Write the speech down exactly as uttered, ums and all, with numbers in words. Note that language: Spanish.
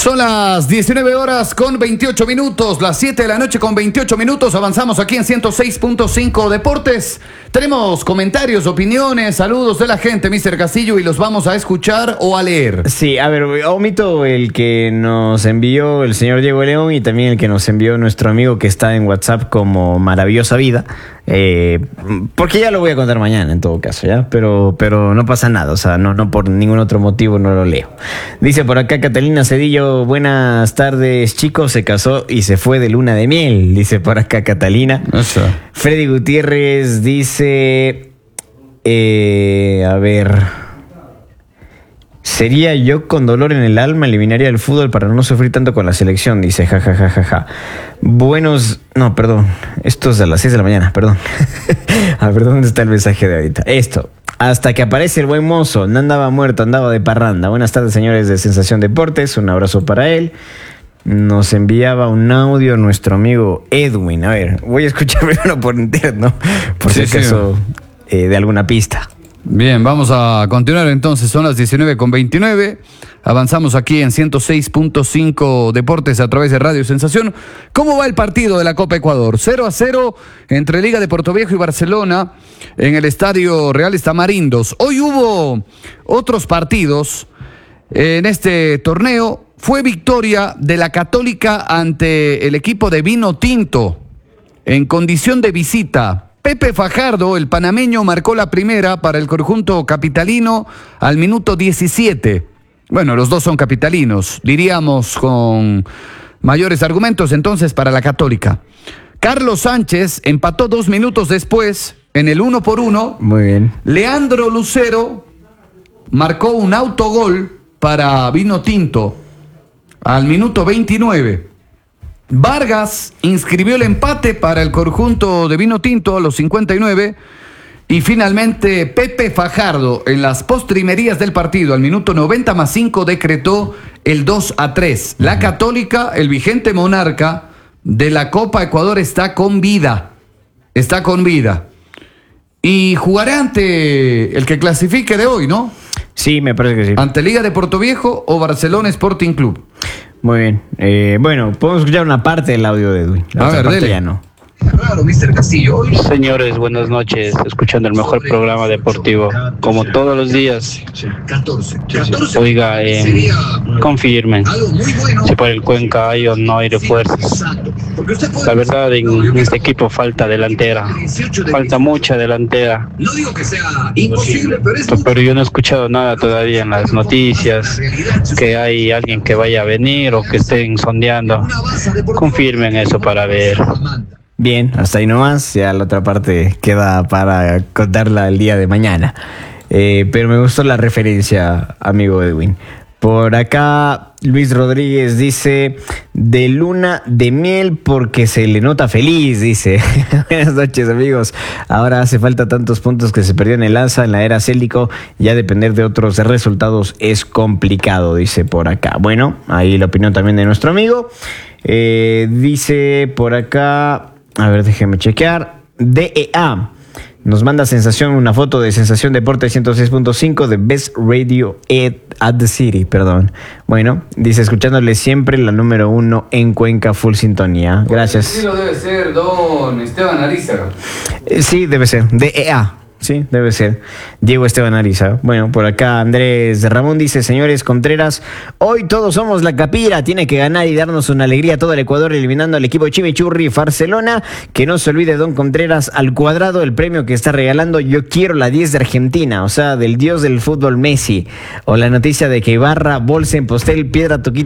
Son las diecinueve horas con veintiocho minutos, las siete de la noche con veintiocho minutos. Avanzamos aquí en ciento seis punto cinco Deportes. Tenemos comentarios, opiniones, saludos de la gente, mister Castillo, y los vamos a escuchar o a leer. Sí, a ver, omito el que nos envió el señor Diego León y también el que nos envió nuestro amigo que está en WhatsApp como Maravillosa Vida. Eh, porque ya lo voy a contar mañana en todo caso, ¿ya? Pero, pero no pasa nada, o sea, no, no por ningún otro motivo no lo leo. Dice por acá Catalina Cedillo, buenas tardes chicos, se casó y se fue de luna de miel, dice por acá Catalina. Eso. Freddy Gutiérrez dice, eh, a ver... Sería yo con dolor en el alma, eliminaría el fútbol para no sufrir tanto con la selección, dice jajajajaja. Ja, ja, ja. Buenos, no, perdón, esto es a las seis de la mañana, perdón. A ver, ¿dónde está el mensaje de ahorita? Esto, hasta que aparece el buen mozo, no andaba muerto, andaba de parranda. Buenas tardes señores de Sensación Deportes, un abrazo para él. Nos enviaba un audio nuestro amigo Edwin, a ver, voy a escuchar primero por interno, por si Sí, acaso sí. eh, de alguna pista. Bien, vamos a continuar entonces, son las diecinueve con veintinueve, avanzamos aquí en ciento seis punto cinco Deportes a través de Radio Sensación. ¿Cómo va el partido de la Copa Ecuador? cero a cero entre Liga de Puerto Viejo y Barcelona en el Estadio Reales Tamarindos. Hoy hubo otros partidos en este torneo, fue victoria de la Católica ante el equipo de Vino Tinto en condición de visita. Pepe Fajardo, el panameño, marcó la primera para el conjunto capitalino al minuto diecisiete. Bueno, los dos son capitalinos, diríamos con mayores argumentos entonces para la Católica. Carlos Sánchez empató dos minutos después en el uno por uno. Muy bien. Leandro Lucero marcó un autogol para Vino Tinto al minuto veintinueve. Vargas inscribió el empate para el conjunto de Vino Tinto a los cincuenta y nueve y finalmente Pepe Fajardo en las postrimerías del partido al minuto noventa más cinco decretó el dos a tres. La Católica, el vigente monarca de la Copa Ecuador, está con vida, está con vida y jugará ante el que clasifique de hoy, ¿no? Sí, me parece que sí. Ante Liga de Puerto Viejo o Barcelona Sporting Club. Muy bien. Eh, bueno, podemos escuchar una parte del audio de Edwin. La A otra ver, parte dele. ya no. Raro, mister Castillo. Señores, buenas noches, escuchando el mejor programa deportivo, como todos los días. catorce. catorce. Oiga, eh, Sería confirmen algo muy bueno. si por el Cuenca hay o no hay refuerzos. Exacto. Porque usted puede- La verdad, en este equipo falta delantera, falta mucha delantera, No digo que sea imposible, pero es pero yo no he escuchado nada todavía en las noticias que hay alguien que vaya a venir o que estén sondeando. una base deportiva. Confirmen eso para ver. Bien, hasta ahí nomás. Ya la otra parte queda para contarla el día de mañana. Eh, pero me gustó la referencia, amigo Edwin. Por acá, Luis Rodríguez dice, de luna de miel porque se le nota feliz, dice. Buenas noches, amigos. Ahora hace falta tantos puntos que se perdió en el alza en la era Célico. Ya depender de otros resultados es complicado, dice por acá. Bueno, ahí la opinión también de nuestro amigo. Eh, dice por acá, a ver, déjeme chequear. D E A. Nos manda Sensación una foto de Sensación Deporte ciento seis punto cinco de Best Radio at the City, perdón. Bueno, dice, escuchándole siempre la número uno en Cuenca, full sintonía. Gracias. Sí, lo debe ser don Esteban Ariza. Eh, sí, debe ser. D E A. Sí, debe ser. Diego Esteban Ariza. Bueno, por acá Andrés Ramón dice, señores Contreras, hoy todos somos la Capira, tiene que ganar y darnos una alegría a todo el Ecuador eliminando al equipo Chimichurri Barcelona. Que no se olvide don Contreras al cuadrado el premio que está regalando. Yo quiero la diez de Argentina, o sea, del dios del fútbol Messi. O la noticia de que Ibarra, Bolsa en Postel, Piedra Toquita